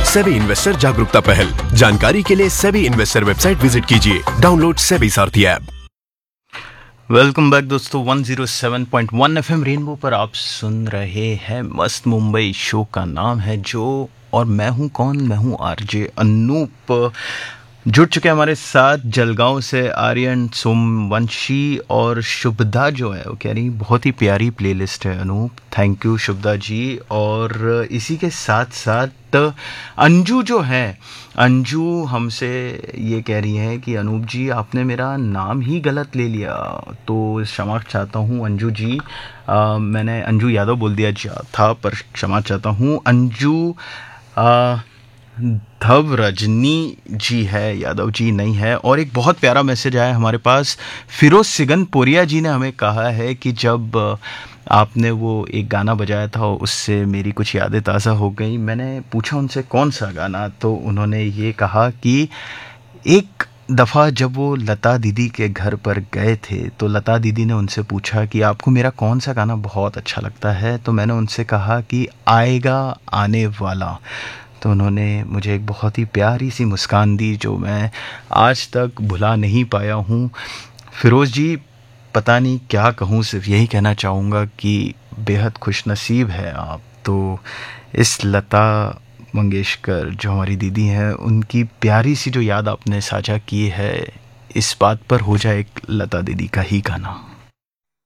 SEBI investor जागरूकता पहल। जानकारी के लिए सेबी इन्वेस्टर वेबसाइट विजिट कीजिए। डाउनलोड सेबी सारथी ऐप। वेलकम बैक दोस्तों, 107.1 एफएम रेनबो पर आप सुन रहे हैं मस्त मुंबई। शो का नाम है जो, और मैं हूं कौन? मैं हूं आरजे अनूप। जुड़ चुके हैं हमारे साथ जलगांव से आर्यन, सोमवंशी और शुभदा जो है वो कह रही बहुत ही प्यारी प्लेलिस्ट है अनूप। थैंक यू शुभदा जी। और इसी के साथ साथ अंजू जो है, अंजू हमसे ये कह रही है कि अनूप जी आपने मेरा नाम ही गलत ले लिया, तो क्षमा चाहता हूँ अंजू जी। मैंने अंजू यादव बोल दिया था, पर क्षमा चाहता हूँ। अंजू धव रजनी जी है, यादव जी नहीं है। और एक बहुत प्यारा मैसेज आया हमारे पास। फिरोज सिगनपुरिया जी ने हमें कहा है कि जब आपने वो एक गाना बजाया था उससे मेरी कुछ यादें ताज़ा हो गई। मैंने पूछा उनसे कौन सा गाना, तो उन्होंने ये कहा कि एक दफ़ा जब वो लता दीदी के घर पर गए थे तो लता दीदी ने उनसे पूछा कि आपको मेरा कौन सा गाना बहुत अच्छा लगता है। तो मैंने उनसे कहा कि आएगा आने वाला। तो उन्होंने मुझे एक बहुत ही प्यारी सी मुस्कान दी जो मैं आज तक भुला नहीं पाया हूँ। फिरोज़ जी, पता नहीं क्या कहूँ, सिर्फ यही कहना चाहूँगा कि बेहद खुशनसीब है आप। तो इस लता मंगेशकर जो हमारी दीदी हैं, उनकी प्यारी सी जो याद आपने साझा की है, इस बात पर हो जाए एक लता दीदी का ही गाना।